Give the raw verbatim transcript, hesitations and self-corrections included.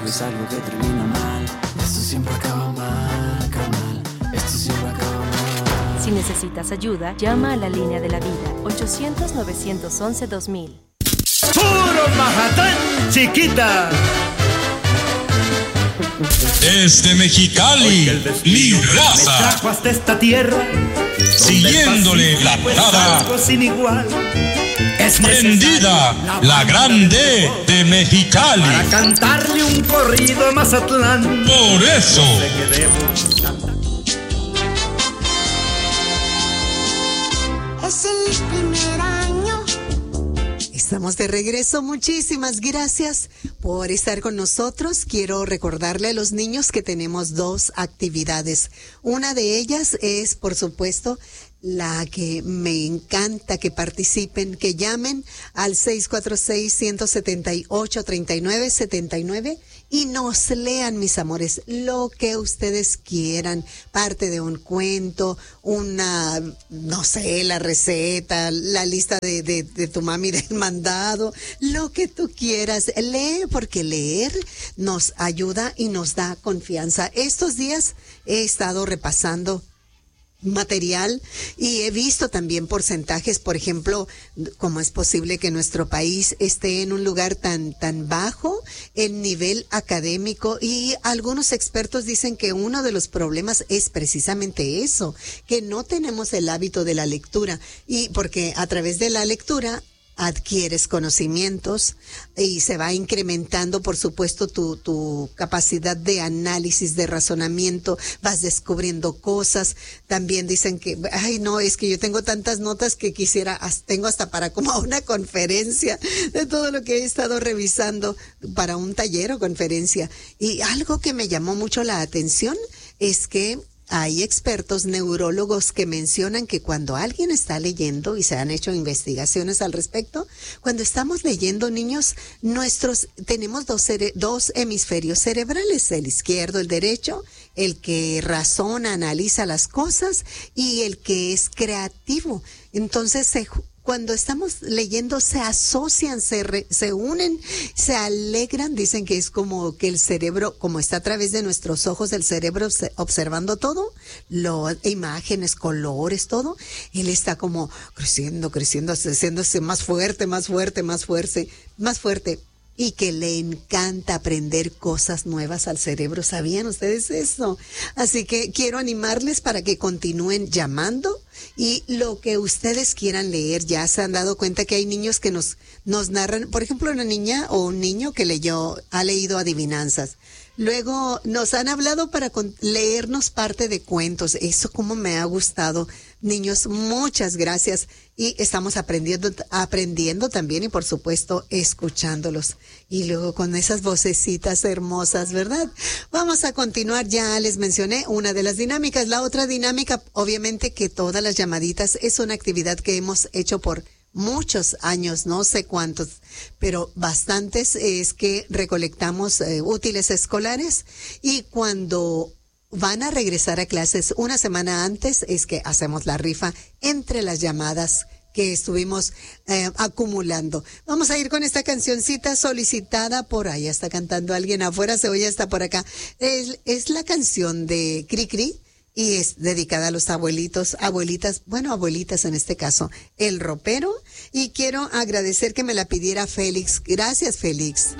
Es algo que termina mal. Esto siempre acaba mal, carnal. Esto siempre acaba mal. Si necesitas ayuda, llama a la línea de la vida. ochocientos, novecientos once, dos mil. ¡Puro Mazatlán, chiquita! Desde Mexicali, mi raza. Me trajo hasta esta tierra, siguiéndole la nada. Sin igual. Es prendida la grande de Mexicali. Para cantarle un corrido a Mazatlán. Por eso. Es el primer año. Estamos de regreso. Muchísimas gracias por estar con nosotros. Quiero recordarle a los niños que tenemos dos actividades. Una de ellas es, por supuesto, la que me encanta que participen, que llamen al seis cuatro seis, uno siete ocho, tres nueve siete nueve y nos lean, mis amores, lo que ustedes quieran, parte de un cuento, una, no sé, la receta, la lista de, de, de tu mami del mandado, lo que tú quieras. Lee, porque leer nos ayuda y nos da confianza. Estos días he estado repasando material y he visto también porcentajes, por ejemplo, cómo es posible que nuestro país esté en un lugar tan tan bajo en nivel académico, y algunos expertos dicen que uno de los problemas es precisamente eso, que no tenemos el hábito de la lectura, y porque a través de la lectura adquieres conocimientos y se va incrementando, por supuesto, tu, tu capacidad de análisis, de razonamiento, vas descubriendo cosas. También dicen que, ay no, es que yo tengo tantas notas que quisiera, tengo hasta para como una conferencia de todo lo que he estado revisando para un taller o conferencia. Y algo que me llamó mucho la atención es que hay expertos neurólogos que mencionan que cuando alguien está leyendo, y se han hecho investigaciones al respecto, cuando estamos leyendo, niños, nuestros, tenemos dos, cere- dos hemisferios cerebrales, el izquierdo, el derecho, el que razona, analiza las cosas, y el que es creativo. Entonces, se cuando estamos leyendo se asocian, se, re, se unen, se alegran. Dicen que es como que el cerebro, como está a través de nuestros ojos, el cerebro observando todo, lo, imágenes, colores, todo, él está como creciendo, creciendo, haciéndose más fuerte, más fuerte, más fuerte, más fuerte. Y que le encanta aprender cosas nuevas al cerebro. ¿Sabían ustedes eso? Así que quiero animarles para que continúen llamando, y lo que ustedes quieran leer. Ya se han dado cuenta que hay niños que nos, nos narran, por ejemplo, una niña o un niño que leyó, ha leído adivinanzas. Luego nos han hablado para con, leernos parte de cuentos. Eso como me ha gustado. Niños, muchas gracias. Y estamos aprendiendo, aprendiendo también, y por supuesto escuchándolos. Y luego con esas vocecitas hermosas, ¿verdad? Vamos a continuar. Ya les mencioné una de las dinámicas. La otra dinámica, obviamente que todas las llamaditas, es una actividad que hemos hecho por muchos años, no sé cuántos, pero bastantes. Es que recolectamos eh, útiles escolares, y cuando van a regresar a clases una semana antes es que hacemos la rifa entre las llamadas que estuvimos eh, acumulando. Vamos a ir con esta cancioncita solicitada por ahí. Está cantando alguien afuera, se oye hasta por acá. Es, es la canción de Cri Cri, y es dedicada a los abuelitos, abuelitas, bueno, abuelitas en este caso, El Ropero. Y quiero agradecer que me la pidiera Félix. Gracias, Félix.